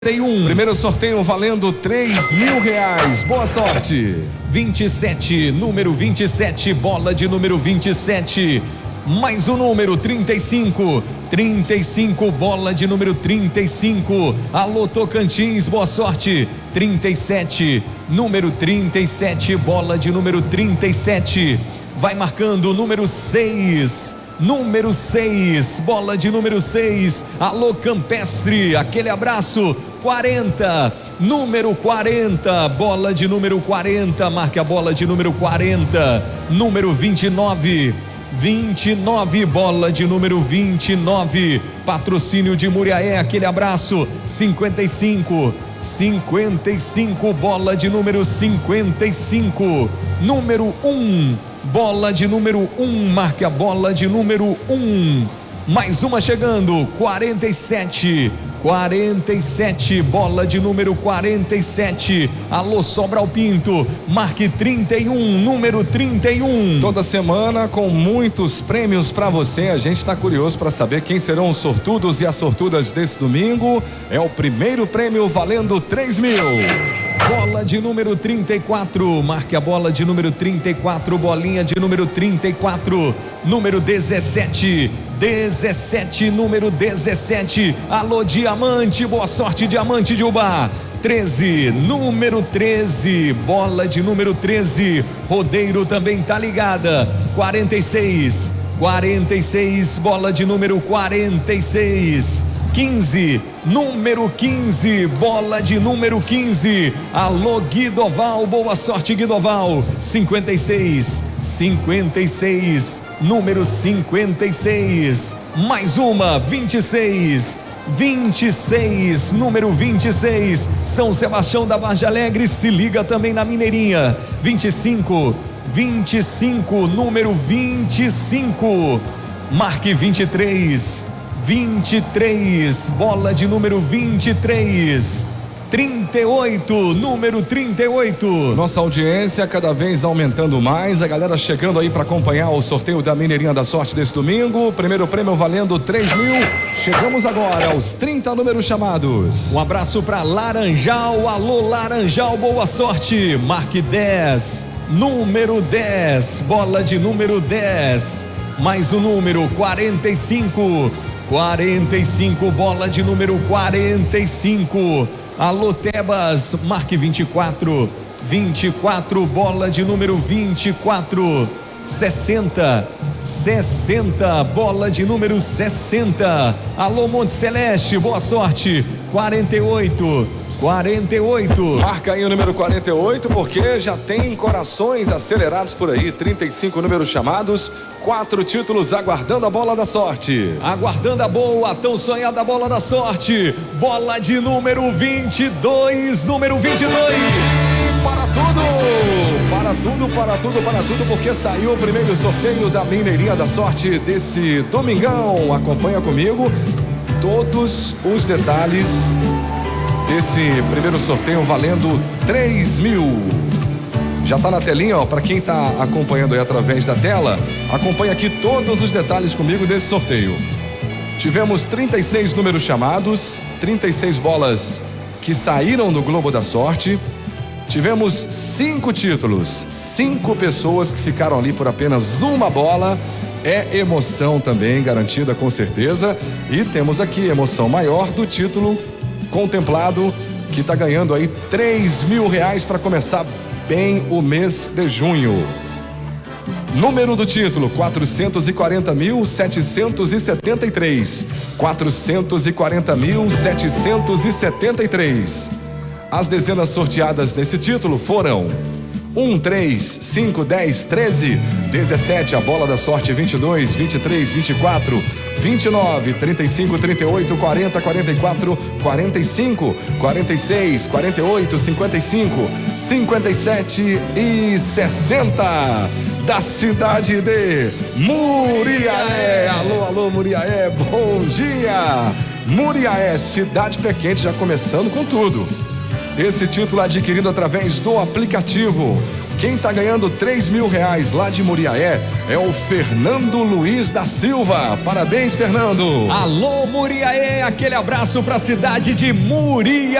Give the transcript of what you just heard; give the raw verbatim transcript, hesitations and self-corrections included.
Primeiro sorteio valendo três mil reais. Boa sorte. vinte e sete, número vinte e sete, bola de número vinte e sete. Mais um número, trinta e cinco. trinta e cinco, bola de número trinta e cinco. Alô, Tocantins, boa sorte. trinta e sete, número trinta e sete, bola de número trinta e sete. Vai marcando o número seis. Número seis, bola de número seis. Alô, Campestre, aquele abraço. quarenta, número quarenta, bola de número quarenta, marque a bola de número quarenta. Número vinte e nove, vinte e nove, bola de número vinte e nove. Patrocínio de Muriaé, aquele abraço. cinquenta e cinco, cinquenta e cinco, bola de número cinquenta e cinco. Número um, bola de número um, marque a bola de número um. Mais uma chegando, quarenta e sete, quarenta e sete, bola de número quarenta e sete. Alô, Sobral Pinto, marque trinta e um, número trinta e um. Toda semana com muitos prêmios para você. A gente está curioso para saber quem serão os sortudos e as sortudas desse domingo. É o primeiro prêmio valendo três mil. Bola de número trinta e quatro, marque a bola de número trinta e quatro, bolinha de número trinta e quatro, número dezessete, dezessete, número dezessete. Alô, Diamante, boa sorte, Diamante de Ubá. treze, número treze, bola de número treze. Rodeiro também tá ligada. quarenta e seis, quarenta e seis, bola de número quarenta e seis. quinze, número quinze, bola de número quinze. Alô, Guidoval, boa sorte, Guidoval. cinquenta e seis, cinquenta e seis, número cinquenta e seis. Mais uma, vinte e seis, vinte e seis, número vinte e seis. São Sebastião da Vargem Alegre, se liga também na Mineirinha. vinte e cinco, vinte e cinco, número vinte e cinco. Marque vinte e três, vinte e três, bola de número vinte e três. trinta e oito, número trinta e oito. Nossa audiência cada vez aumentando mais, a galera chegando aí para acompanhar o sorteio da Mineirinha da Sorte desse domingo. Primeiro prêmio valendo três mil. Chegamos agora aos trinta números chamados. Um abraço para Laranjal. Alô, Laranjal, boa sorte. Marque dez, número dez, bola de número dez. Mais um número, quarenta e cinco. quarenta e cinco, bola de número quarenta e cinco. Alô, Tebas, marque vinte e quatro, vinte e quatro, bola de número vinte e quatro. sessenta, sessenta, bola de número sessenta. Alô, Monte Celeste, boa sorte. quarenta e oito, quarenta e oito. Marca aí o número quarenta e oito, porque já tem corações acelerados por aí. trinta e cinco números chamados, quatro títulos aguardando a bola da sorte. Aguardando a boa, tão sonhada bola da sorte. Bola de número vinte e dois, número vinte e dois. Para tudo, para tudo, para tudo, para tudo, porque saiu o primeiro sorteio da Mineirinha da Sorte desse domingão. Acompanha comigo todos os detalhes desse primeiro sorteio valendo três mil. Já está na telinha, ó, para quem está acompanhando aí através da tela, acompanha aqui todos os detalhes comigo desse sorteio. Tivemos trinta e seis números chamados, trinta e seis bolas que saíram do Globo da Sorte. Tivemos cinco títulos, cinco pessoas que ficaram ali por apenas uma bola. É emoção também garantida, com certeza. E temos aqui emoção maior do título contemplado, que está ganhando aí três mil reais para começar bem o mês de junho. Número do título, quatrocentos e quarenta mil, setecentos e setenta e três. quatrocentos e quarenta mil, setecentos e setenta e três. As dezenas sorteadas nesse título foram um, três, cinco, dez, treze, dezessete, a bola da sorte, vinte e dois, vinte e três, vinte e quatro, vinte e nove, trinta e cinco, trinta e oito, quarenta, quarenta e quatro, quarenta e cinco, quarenta e seis, quarenta e oito, cinquenta e cinco, cinquenta e sete e sessenta. Da cidade de Muriaé. Alô, alô, Muriaé, bom dia. Muriaé, cidade pé quente, já começando com tudo. Esse título adquirido através do aplicativo. Quem tá ganhando três mil reais lá de Muriaé é o Fernando Luiz da Silva. Parabéns, Fernando. Alô, Muriaé, aquele abraço pra cidade de Muriaé.